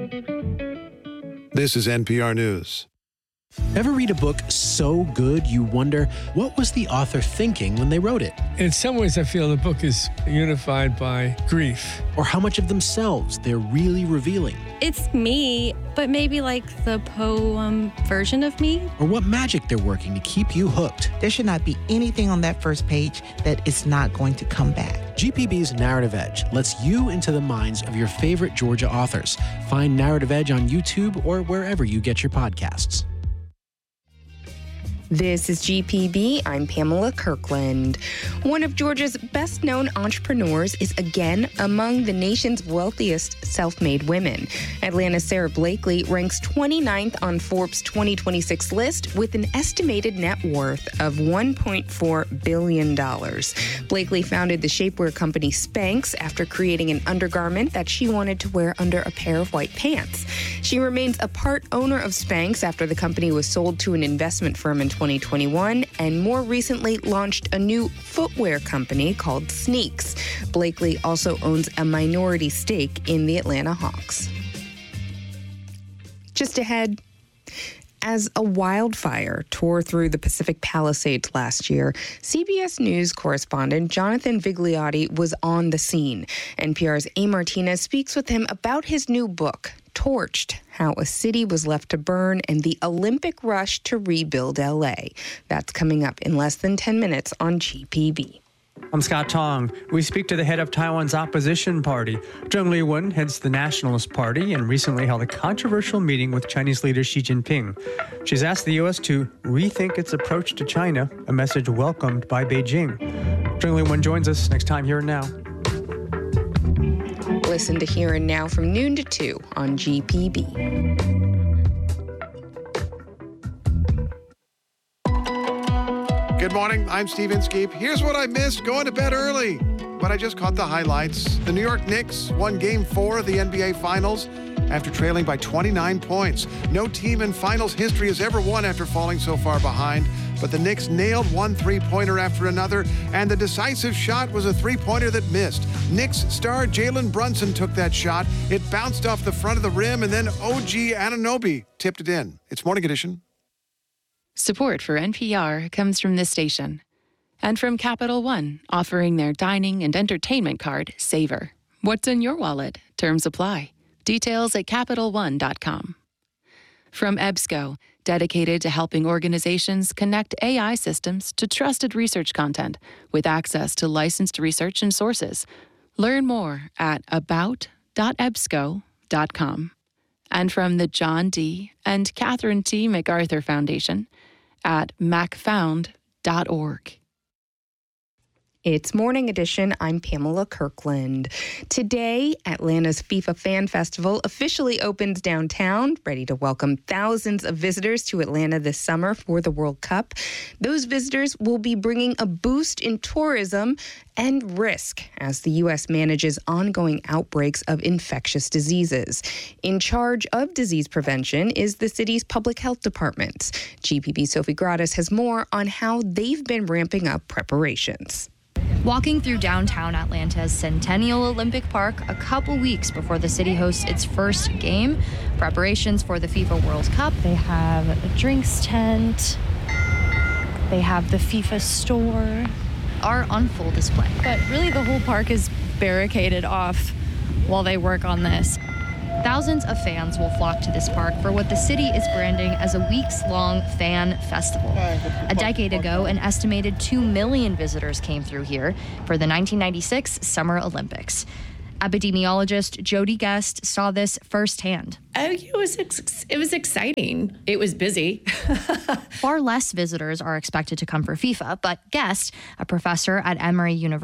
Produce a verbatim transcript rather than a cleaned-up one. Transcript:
This is N P R News. Ever read a book so good you wonder, what was the author thinking when they wrote it? In some ways, I feel the book is unified by grief. Or how much of themselves they're really revealing? It's me, but maybe like the poem version of me. Or what magic they're working to keep you hooked? There should not be anything on that first page that is not going to come back. G P B's Narrative Edge lets you into the minds of your favorite Georgia authors. Find Narrative Edge on YouTube or wherever you get your podcasts. This is G P B. I'm Pamela Kirkland. One of Georgia's best-known entrepreneurs is again among the nation's wealthiest self-made women. Atlanta's Sarah Blakely ranks twenty-ninth on Forbes' twenty twenty-six list with an estimated net worth of one point four billion dollars. Blakely founded the shapewear company Spanx after creating an undergarment that she wanted to wear under a pair of white pants. She remains a part owner of Spanx after the company was sold to an investment firm in twenty twenty-one, and more recently launched a new footwear company called Sneaks. Blakely also owns a minority stake in the Atlanta Hawks. Just ahead, as a wildfire tore through the Pacific Palisades last year, C B S News correspondent Jonathan Vigliotti was on the scene. N P R's A. Martinez speaks with him about his new book, Torched: How a City Was Left to Burn and the Olympic Rush to Rebuild L A. That's coming up in less than ten minutes on G P B. I'm Scott Tong. We speak to the head of Taiwan's opposition party. Zheng Liwen heads the Nationalist Party and recently held a controversial meeting with Chinese leader Xi Jinping. She's asked the U S to rethink its approach to China, a message welcomed by Beijing. Zheng Liwen joins us next time Here and Now. Listen to Here and Now from noon to two on G P B. Good morning, I'm Steve Inskeep. Here's what I missed going to bed early, but I just caught the highlights. The New York Knicks won Game four of the N B A Finals after trailing by twenty-nine points. No team in Finals history has ever won after falling so far behind, but the Knicks nailed one three-pointer after another, and the decisive shot was a three-pointer that missed. Knicks star Jalen Brunson took that shot. It bounced off the front of the rim, and then O G Anunoby tipped it in. It's Morning Edition. Support for N P R comes from this station and from Capital One, offering their dining and entertainment card, Savor. What's in your wallet? Terms apply. Details at Capital One dot com. From EBSCO, dedicated to helping organizations connect A I systems to trusted research content with access to licensed research and sources. Learn more at about dot ebsco dot com. And from the John D. and Catherine T. MacArthur Foundation at mac found dot org. It's Morning Edition. I'm Pamela Kirkland. Today, Atlanta's FIFA Fan Festival officially opens downtown, ready to welcome thousands of visitors to Atlanta this summer for the World Cup. Those visitors will be bringing a boost in tourism and risk as the U S manages ongoing outbreaks of infectious diseases. In charge of disease prevention is the city's public health department. G P B's Sophie Gratis has more on how they've been ramping up preparations. Walking through downtown Atlanta's Centennial Olympic Park a couple weeks before the city hosts its first game, preparations for the FIFA World Cup. They have a drinks tent, they have the FIFA store, are on full display. But really the whole park is barricaded off while they work on this. Thousands of fans will flock to this park for what the city is branding as a weeks-long fan festival. A decade ago, an estimated two million visitors came through here for the nineteen ninety-six Summer Olympics. Epidemiologist Jody Guest saw this firsthand. Oh, it was ex- it was exciting. It was busy. Far less visitors are expected to come for FIFA, but Guest, a professor at Emory University,